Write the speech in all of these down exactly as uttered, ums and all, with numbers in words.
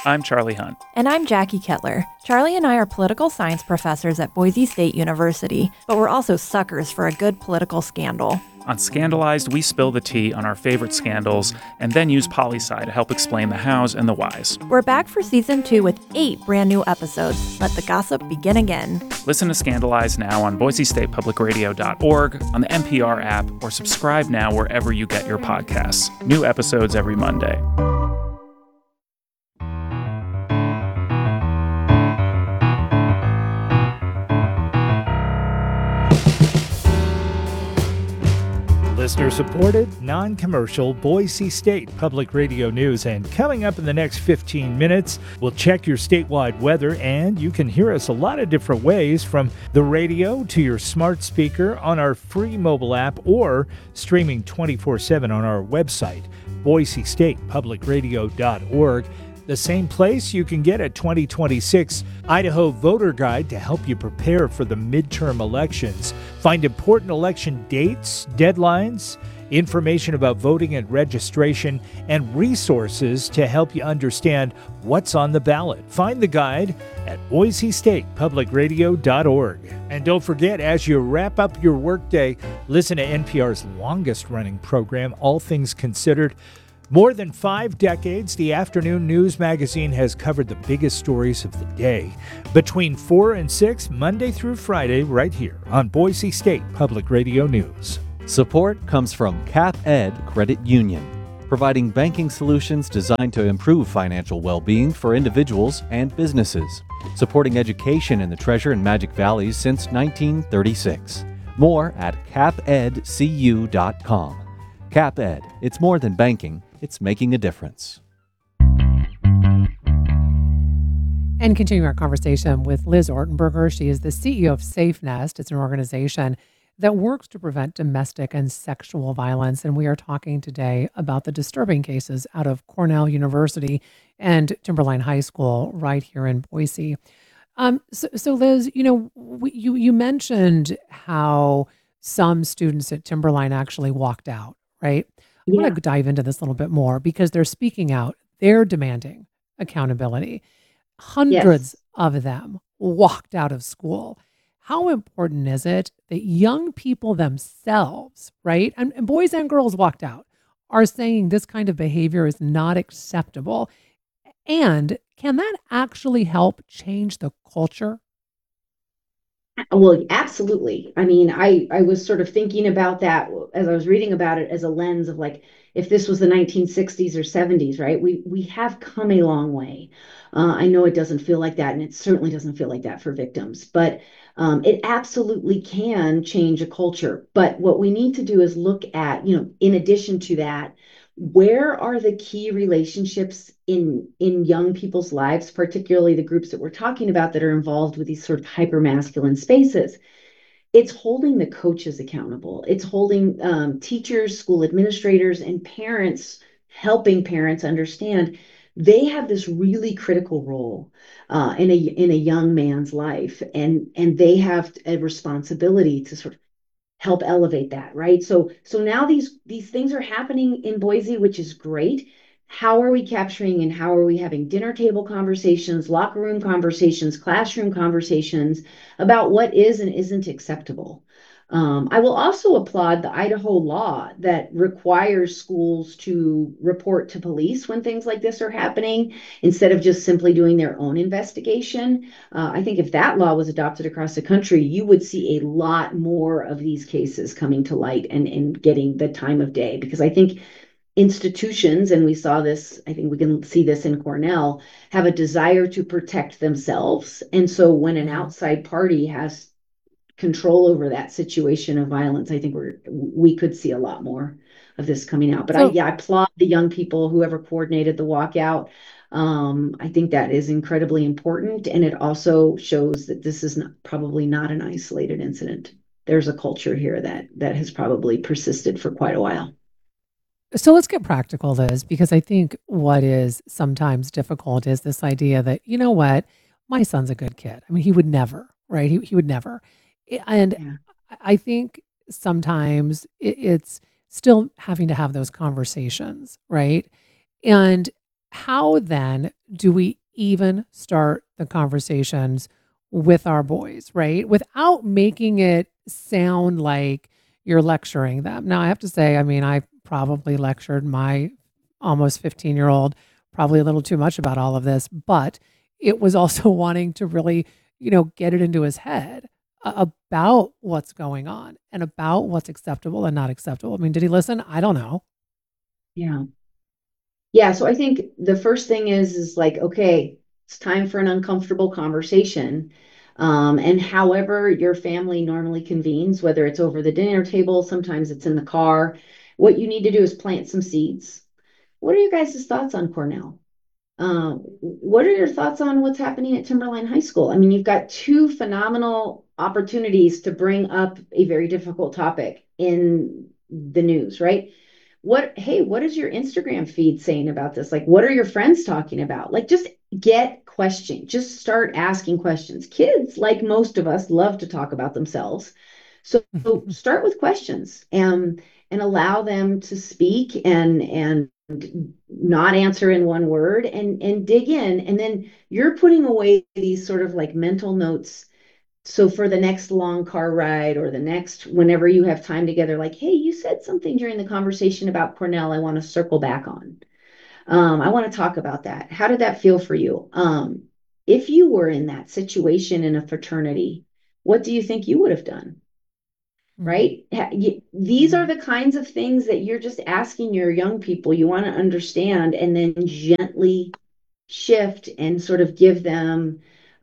I'm Charlie Hunt. And I'm Jackie Kettler. Charlie and I are political science professors at Boise State University, but we're also suckers for a good political scandal. On Scandalized, we spill the tea on our favorite scandals and then use poli-sci to help explain the hows and the whys. We're back for season two with eight brand new episodes. Let the gossip begin again. Listen to Scandalized now on boise state public radio dot org, on the N P R app, or subscribe now wherever you get your podcasts. New episodes every Monday. Listener-supported, non-commercial Boise State Public Radio News. And coming up in the next fifteen minutes, we'll check your statewide weather, and you can hear us a lot of different ways, from the radio to your smart speaker on our free mobile app or streaming twenty-four seven on our website, boise state public radio dot org. The same place you can get a twenty twenty-six Idaho Voter Guide to help you prepare for the midterm elections. Find important election dates, deadlines, information about voting and registration, and resources to help you understand what's on the ballot. Find the guide at boise state public radio dot org. And don't forget, as you wrap up your workday, listen to N P R's longest-running program, All Things Considered. More than five decades, the afternoon news magazine has covered the biggest stories of the day. Between four and six, Monday through Friday, right here on Boise State Public Radio News. Support comes from CapEd Credit Union, providing banking solutions designed to improve financial well-being for individuals and businesses, supporting education in the Treasure and Magic Valleys since nineteen thirty-six. More at cap ed c u dot com. CapEd, it's more than banking. It's making a difference. And continuing our conversation with Liz Ortenberger, she is the C E O of Safe Nest. It's an organization that works to prevent domestic and sexual violence. And we are talking today about the disturbing cases out of Cornell University and Timberline High School right here in Boise. Um, so, so Liz, you know, we, you you mentioned how some students at Timberline actually walked out, right? I Yeah. want to dive into this a little bit more because they're speaking out. They're demanding accountability. Hundreds Yes. of them walked out of school. How important is it that young people themselves, right, and, and boys and girls walked out, are saying this kind of behavior is not acceptable? And can that actually help change the culture? Well, absolutely. I mean, I I was sort of thinking about that as I was reading about it, as a lens of, like, if this was the nineteen sixties or seventies, right? We we have come a long way. Uh, I know it doesn't feel like that, and it certainly doesn't feel like that for victims, but um, it absolutely can change a culture. But what we need to do is look at, you know, in addition to that, where are the key relationships in in young people's lives, particularly the groups that we're talking about that are involved with these sort of hypermasculine spaces? It's holding the coaches accountable. It's holding um, teachers, school administrators, and parents, helping parents understand they have this really critical role uh, in a in a young man's life, and and they have a responsibility to sort of help elevate that, right? So so now these these things are happening in Boise, which is great. How are we capturing, and how are we having dinner table conversations, locker room conversations, classroom conversations about what is and isn't acceptable? Um, I will also applaud the Idaho law that requires schools to report to police when things like this are happening, instead of just simply doing their own investigation. Uh, I think if that law was adopted across the country, you would see a lot more of these cases coming to light and, and getting the time of day. Because I think institutions, and we saw this, I think we can see this in Cornell, have a desire to protect themselves. And so when an outside party has control over that situation of violence, I think we're we could see a lot more of this coming out. But I So yeah, I applaud the young people, whoever coordinated the walkout. Um, I think that is incredibly important, and it also shows that this is not, probably not an isolated incident. There's a culture here that that has probably persisted for quite a while. So let's get practical, Liz, because I think what is sometimes difficult is this idea that, you know what, my son's a good kid. I mean, he would never, right? He, he would never. I- And Yeah. I I think sometimes it, it's still having to have those conversations, right? And how then do we even start the conversations with our boys, right? Without making it sound like you're lecturing them. Now, I have to say, I mean, I probably lectured my almost fifteen year old probably a little too much about all of this, but it was also wanting to really, you know, get it into his head a- about what's going on and about what's acceptable and not acceptable. I mean, did he listen? I don't know. Yeah. Yeah. So I think the first thing is, is like, okay, it's time for an uncomfortable conversation. Um, and however your family normally convenes, whether it's over the dinner table, sometimes it's in the car, what you need to do is plant some seeds. What are your guys' thoughts on Cornell? Um, what are your thoughts on what's happening at Timberline High School? I mean, you've got two phenomenal opportunities to bring up a very difficult topic in the news, right? What, hey, what is your Instagram feed saying about this? Like, what are your friends talking about? Like, just get questions, just start asking questions. Kids, like most of us, love to talk about themselves. So, so start with questions and and allow them to speak and and not answer in one word and and dig in. And then you're putting away these sort of like mental notes, so for the next long car ride or the next whenever you have time together, like, hey, you said something during the conversation about Cornell I want to circle back on. um, I want to talk about that. How did that feel for you? Um, if you were in that situation in a fraternity, what do you think you would have done? Right? These are the kinds of things that you're just asking your young people. You want to understand and then gently shift and sort of give them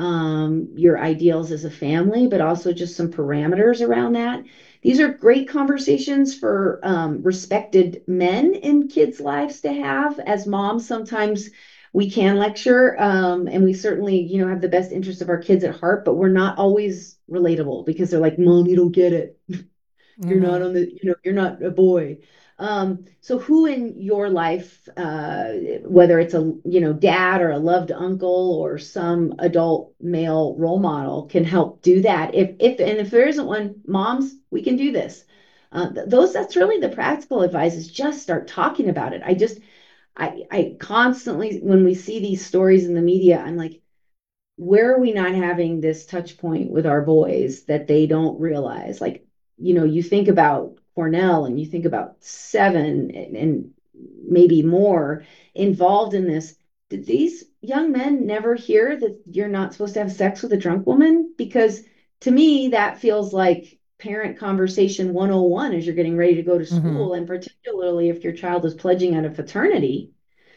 um, your ideals as a family, but also just some parameters around that. These are great conversations for um, respected men in kids' lives to have. As moms, sometimes we can lecture, um, and we certainly, you know, have the best interest of our kids at heart, but we're not always relatable because they're like, Mom, you don't get it. You're not Mhm. on the, you know, you're not a boy. Um, so who in your life, uh, whether it's a, you know, dad or a loved uncle or some adult male role model can help do that? If, if, and if there isn't one, moms, we can do this. Uh, th- those, that's really the practical advice, is just start talking about it. I just, I, I constantly, when we see these stories in the media, I'm like, where are we not having this touch point with our boys that they don't realize? Like, you know, you think about Cornell and you think about seven and, and maybe more involved in this. Did these young men never hear that you're not supposed to have sex with a drunk woman? Because to me, that feels like parent conversation one oh one as you're getting ready to go to Mhm. school, and particularly if your child is pledging at a fraternity.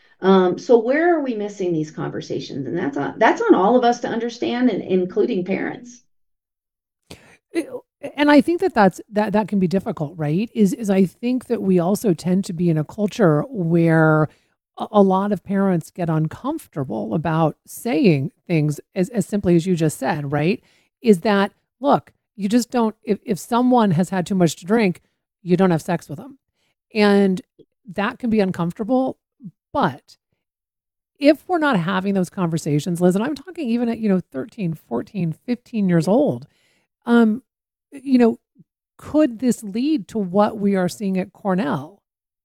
Um, so where are we missing these conversations? And that's on that's on all of us to understand, and including parents. It- and I think that that's that that can be difficult, right? Is is I think that we also tend to be in a culture where a, a lot of parents get uncomfortable about saying things as, as simply as you just said, right? Is that, look, you just don't, if, if someone has had too much to drink, you don't have sex with them. And that can be uncomfortable. But if we're not having those conversations, Liz, and I'm talking even at, you know, thirteen, fourteen, fifteen years old, um, you know, could this lead to what we are seeing at Cornell?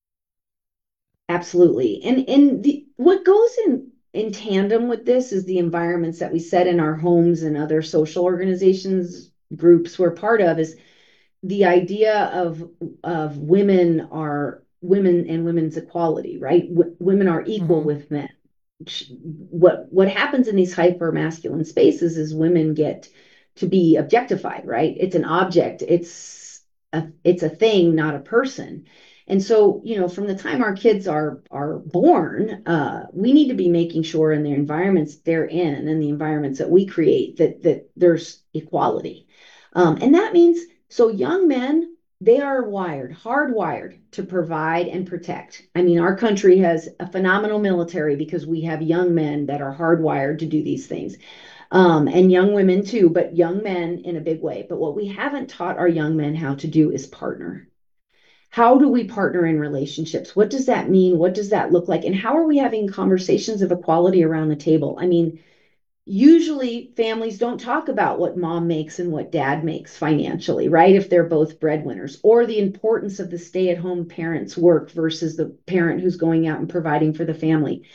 Absolutely. And and the what goes in in tandem with this is the environments that we set in our homes and other social organizations, groups we're part of, is the idea of of women are women and women's equality, right? W- women are equal Hmm. with men. What what happens in these hyper masculine spaces is women get to be objectified, right? It's an object. It's a it's a thing, not a person. And so, you know, from the time our kids are are born, uh, we need to be making sure in the environments they're in and the environments that we create that that there's equality. Um, and that means, so young men, they are wired, hardwired to provide and protect. I mean, our country has a phenomenal military because we have young men that are hardwired to do these things, um, and young women too, but young men in a big way. But what we haven't taught our young men how to do is partner. How do we partner in relationships? What does that mean? What does that look like? And how are we having conversations of equality around the table? I mean, usually families don't talk about what mom makes and what dad makes financially, right? If they're both breadwinners, or the importance of the stay-at-home parent's work versus the parent who's going out and providing for the family.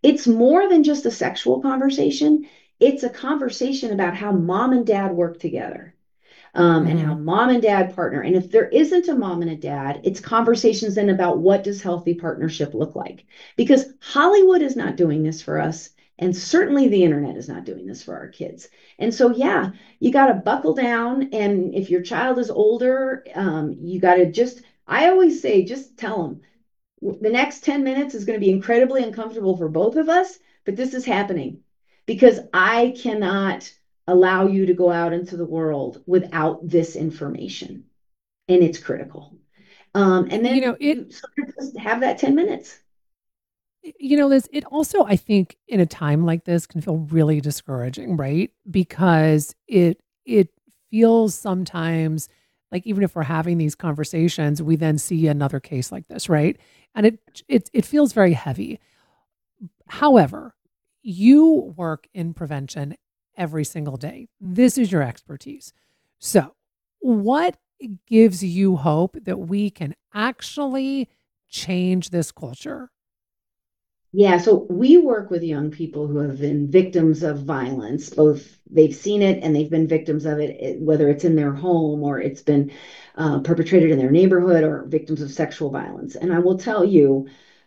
It's more than just a sexual conversation. It's a conversation about how mom and dad work together, um, and how Hmm. mom and dad partner. And if there isn't a mom and a dad, it's conversations then about what does healthy partnership look like? Because Hollywood is not doing this for us. And certainly the internet is not doing this for our kids. And so, yeah, you got to buckle down. And if your child is older, um, you got to just, I always say, just tell them the next ten minutes is going to be incredibly uncomfortable for both of us, but this is happening because I cannot allow you to go out into the world without this information. And it's critical. Um, and You then know, it you sort of just have that ten minutes. you know, Liz, it also, I think, in a time like this can feel really discouraging, right? Because it it feels sometimes like even if we're having these conversations, we then see another case like this, right? And it it it feels very heavy. However, you work in prevention every single day. This is your expertise. So, what gives you hope that we can actually change this culture? Yeah, so we work with young people who have been victims of violence, both they've seen it and they've been victims of it, it- whether it's in their home or it's been uh, perpetrated in their neighborhood or victims of sexual violence. And I will tell you,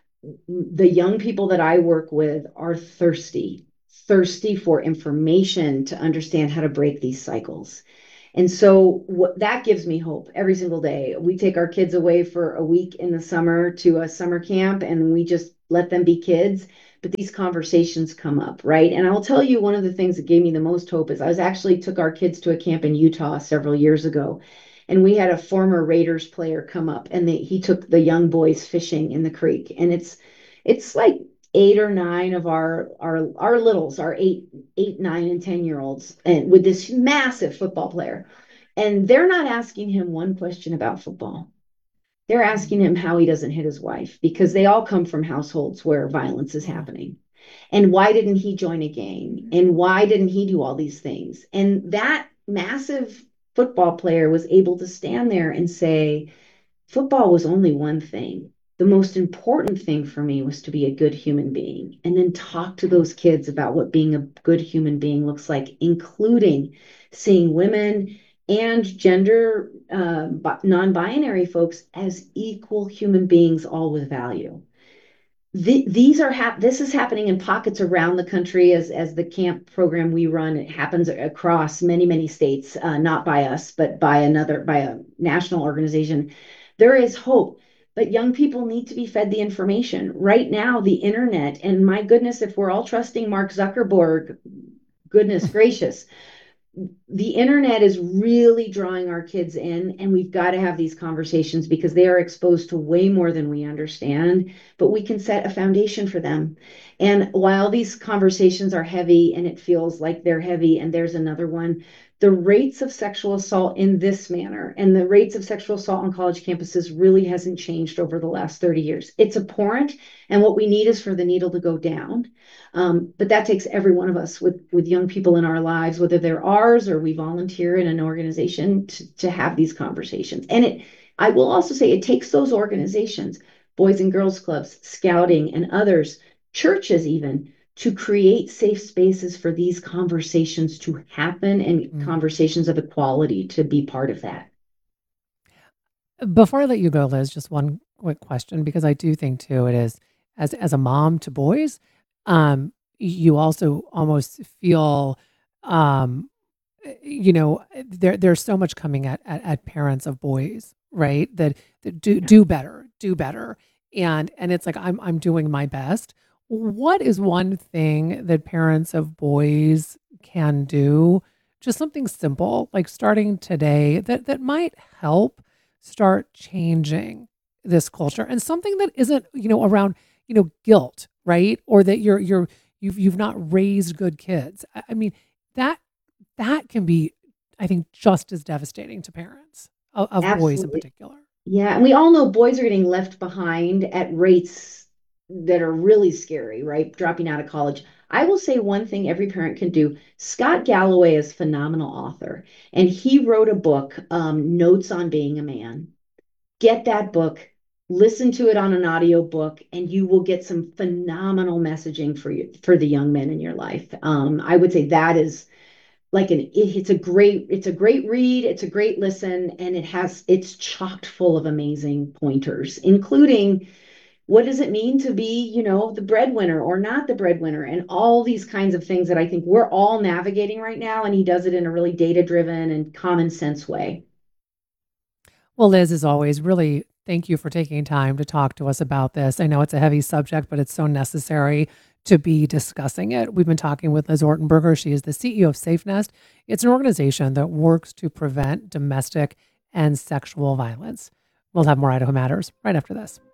the young people that I work with are thirsty, thirsty for information to understand how to break these cycles. And so what that gives me hope every single day. We take our kids away for a week in the summer to a summer camp and we just let them be kids. But these conversations come up, right? And I'll tell you one of the things that gave me the most hope is I was actually took our kids to a camp in Utah several years ago. And we had a former Raiders player come up and they, he took the young boys fishing in the creek. And it's it's like eight or nine of our our our littles, our eight, eight, nine, and ten year olds, and with this massive football player. And they're not asking him one question about football. They're asking him how he doesn't hit his wife because they all come from households where violence is Mm. happening. And why didn't he join a gang? And why didn't he do all these things? And that massive football player was able to stand there and say, football was only one thing. The most important thing for me was to be a good human being and then talk to those kids about what being a good human being looks like, including seeing women and gender uh, non binary folks as equal human beings, all with value. The, these are hap- this is happening in pockets around the country as as the camp program we run. It happens across many many states, uh, not by us but by another by a national organization. There is hope, but young people need to be fed the information right now. The internet, and my goodness, if we're all trusting Mark Zuckerberg, goodness gracious, the internet is really drawing our kids in, and we've got to have these conversations because they are exposed to way more than we understand, but we can set a foundation for them. And while these conversations are heavy and it feels like they're heavy, and there's another one, the rates of sexual assault in this manner and the rates of sexual assault on college campuses really hasn't changed over the last thirty years. It's abhorrent, and what we need is for the needle to go down. Um, but that takes every one of us with with young people in our lives, whether they're ours or we volunteer in an organization to, to have these conversations. And it, I will also say, it takes those organizations, Boys and Girls Clubs, Scouting, and others, churches even, to create safe spaces for these conversations to happen and Mm. conversations of equality to be part of that. Before I let you go, Liz, just one quick question because I do think too it is as as a mom to boys, um, you also almost feel, um, eh, you know, eh, there there's so much coming at, at at parents of boys, right? That that do Yeah. do better, do better, and and it's like I'm I'm doing my best. What is one thing that parents of boys can do? Just something simple, like starting today, that that might help start changing this culture and something that isn't, you know, around, you know, guilt, right? Or that you're you're you've you've not raised good kids. I, I mean, that that can be, I think, just as devastating to parents of, of boys in Absolutely. particular. Yeah, and we all know boys are getting left behind at rates that are really scary, right? Dropping out of college. I will say one thing every parent can do. Scott Galloway is a phenomenal author, and he wrote a book, um, Notes on Being a Man. Get that book, listen to it on an audiobook, and you will get some phenomenal messaging for you, for the young men in your life. Um, I would say that is like an it's a great it's a great read, it's a great listen, and it has it's chocked full of amazing pointers, including what does it mean to be, you know, the breadwinner or not the breadwinner, and all these kinds of things that I think we're all navigating right now. And he does it in a really data driven and common sense way. Well, Liz, as always, really thank you for taking time to talk to us about this. I know it's a heavy subject, but it's so necessary to be discussing it. We've been talking with Liz Ortenberger. She is the C E O of SafeNest. It's an organization that works to prevent domestic and sexual violence. We'll have more Idaho Matters right after this.